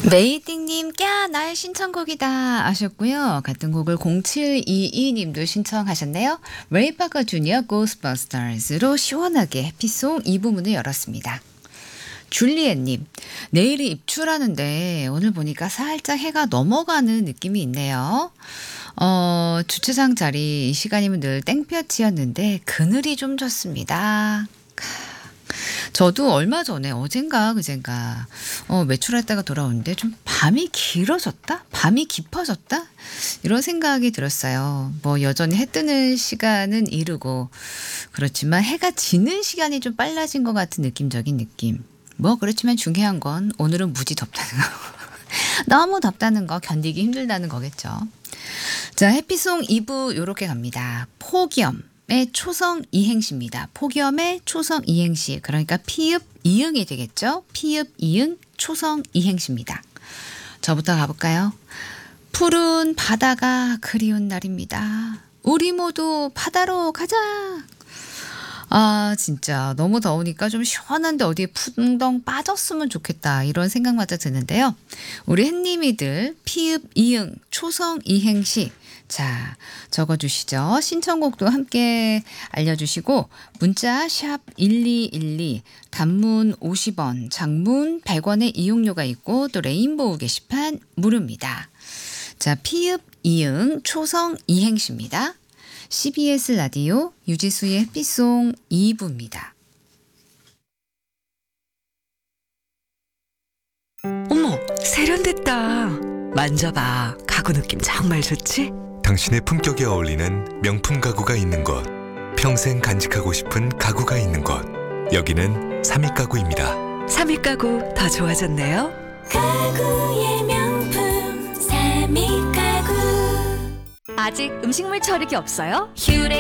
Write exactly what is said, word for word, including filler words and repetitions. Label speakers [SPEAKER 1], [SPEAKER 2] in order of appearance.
[SPEAKER 1] 메이띵님, 꺄, 나의 신청곡이다 하셨고요. 같은 곡을 공칠이이 님도 신청하셨네요. 레이 파커 주니어 고스트버스터즈로 시원하게 해피송 이 부문을 열었습니다. 줄리엣님, 내일이 입추라는데 오늘 보니까 살짝 해가 넘어가는 느낌이 있네요. 어, 주차장 자리 이 시간이면 늘 땡볕이었는데 그늘이 좀 좋습니다. 저도 얼마 전에 어젠가 그젠가 어, 외출했다가 돌아오는데 좀 밤이 길어졌다? 밤이 깊어졌다? 이런 생각이 들었어요. 뭐 여전히 해 뜨는 시간은 이르고 그렇지만 해가 지는 시간이 좀 빨라진 것 같은 느낌적인 느낌. 뭐 그렇지만 중요한 건 오늘은 무지 덥다는 거. 너무 덥다는 거, 견디기 힘들다는 거겠죠. 자, 해피송 이 부 요렇게 갑니다. 폭염. 의 초성 이행시입니다. 폭염의 초성 이행시. 그러니까 피읍 이응이 되겠죠. 피읍 이응 초성 이행시입니다. 저부터 가볼까요? 푸른 바다가 그리운 날입니다. 우리 모두 바다로 가자. 아 진짜 너무 더우니까 좀 시원한데 어디에 풍덩 빠졌으면 좋겠다 이런 생각마저 드는데요. 우리 햇님이들 피읍 이응 초성 이행시 자 적어주시죠. 신청곡도 함께 알려주시고 문자 샵 일이일이 단문 오십 원 장문 백 원의 이용료가 있고 또 레인보우 게시판 무료입니다. 자 피읍 이응 초성 이행시입니다. 씨비에스 라디오 유지수의 햇빛송 이 부입니다.
[SPEAKER 2] 어머, 세련됐다. 만져봐. 가구 느낌 정말 좋지?
[SPEAKER 3] 당신의 품격에 어울리는 명품 가구가 있는 곳. 평생 간직하고 싶은 가구가 있는 곳. 여기는 삼익가구입니다.
[SPEAKER 2] 삼익가구 더 좋아졌네요.
[SPEAKER 4] 가구의 명품 삼익가구.
[SPEAKER 5] 아직 음식물 처리기 없어요?
[SPEAKER 4] 휴레